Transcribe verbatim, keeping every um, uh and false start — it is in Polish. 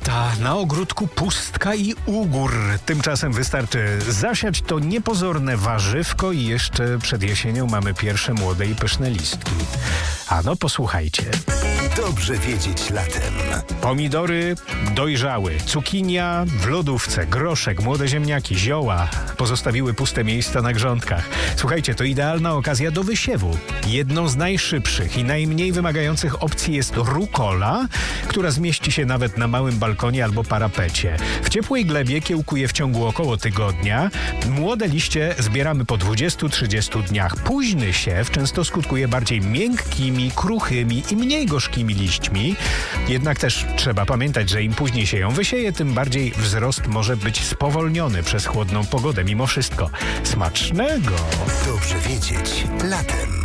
lata, na ogródku pustka i ugór. Tymczasem wystarczy zasiać to niepozorne warzywko i jeszcze przed jesienią mamy pierwsze młode i pyszne listki. Ano, posłuchajcie. Dobrze wiedzieć latem. Pomidory dojrzały, cukinia w lodówce, groszek, młode ziemniaki, zioła pozostawiły puste miejsca na grządkach. Słuchajcie, to idealna okazja do wysiewu. Jedną z najszybszych i najmniej wymagających opcji jest rukola, która zmieści się nawet na małym balkonie albo parapecie. W ciepłej glebie kiełkuje w ciągu około tygodnia. Młode liście zbieramy po dwudziestu do trzydziestu dniach. Późny siew często skutkuje bardziej miękkimi, kruchymi i mniej gorzkimi liśćmi. Jednak też trzeba pamiętać, że im później się ją wysieje, tym bardziej wzrost może być spowolniony przez chłodną pogodę. Mimo wszystko smacznego! Dobrze wiedzieć latem.